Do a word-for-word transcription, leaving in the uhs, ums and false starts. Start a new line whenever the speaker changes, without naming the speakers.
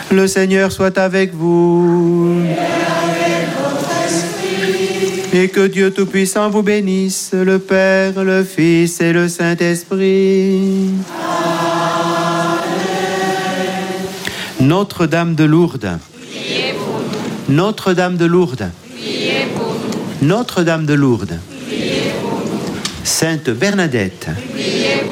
Le Seigneur soit avec vous.
Et avec votre esprit.
Et que Dieu Tout-Puissant vous bénisse, le Père, le Fils et le Saint-Esprit. Amen. Notre-Dame de Lourdes.
Priez pour nous.
Notre-Dame de Lourdes.
Priez pour nous.
Notre-Dame de Lourdes.
Priez pour nous.
Sainte Bernadette.
Priez pour nous.